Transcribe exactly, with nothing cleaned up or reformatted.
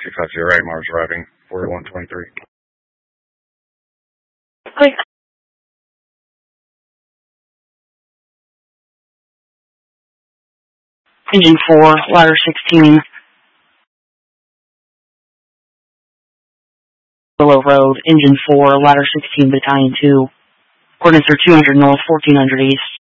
two five zero, Mars arriving, four one twenty-three. Click. Engine four, ladder sixteen. Willow Road, Engine four, ladder sixteen, battalion two. Coordinates are two hundred north, fourteen hundred east.